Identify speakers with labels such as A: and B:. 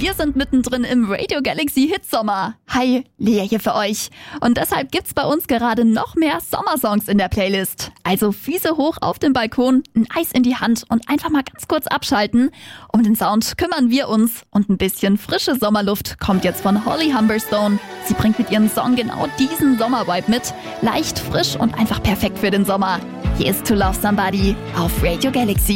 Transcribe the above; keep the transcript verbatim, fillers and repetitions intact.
A: Wir sind mittendrin im Radio Galaxy Hitsommer. Hi, Lea hier für euch. Und deshalb gibt's bei uns gerade noch mehr Sommersongs in der Playlist. Also Füße hoch auf den Balkon, ein Eis in die Hand und einfach mal ganz kurz abschalten. Um den Sound kümmern wir uns und ein bisschen frische Sommerluft kommt jetzt von Holly Humberstone. Sie bringt mit ihrem Song genau diesen Sommervibe mit. Leicht, frisch und einfach perfekt für den Sommer. Hier ist To Love Somebody auf Radio Galaxy.